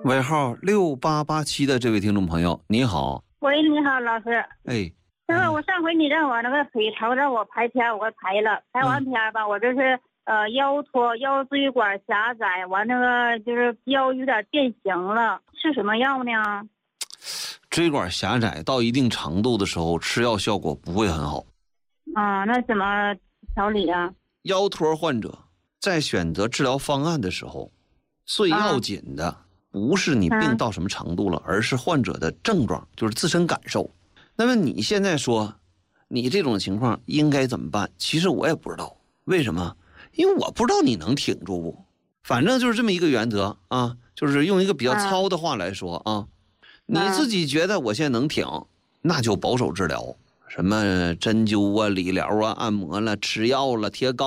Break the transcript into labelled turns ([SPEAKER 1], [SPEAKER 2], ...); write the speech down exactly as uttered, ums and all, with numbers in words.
[SPEAKER 1] 尾号六八八七的这位听众朋友，你好。
[SPEAKER 2] 喂，你好，老师。
[SPEAKER 1] 哎，
[SPEAKER 2] 那个我上回你让我那个腿疼，让我排片，我排了，排完片吧，嗯、我这是呃腰托、腰椎管狭窄，完那个就是腰有点变形了，吃什么药呢？
[SPEAKER 1] 椎管狭窄到一定程度的时候，吃药效果不会很好。
[SPEAKER 2] 啊，那怎么调理啊？
[SPEAKER 1] 腰托患者在选择治疗方案的时候，最要紧的不是你病到什么程度了，而是患者的症状，就是自身感受。那么你现在说你这种情况应该怎么办？其实我也不知道。为什么？因为我不知道你能挺住不。反正就是这么一个原则啊，就是用一个比较糙的话来说啊，你自己觉得我现在能挺，那就保守治疗，什么针灸啊、理疗啊、按摩了、吃药了、贴膏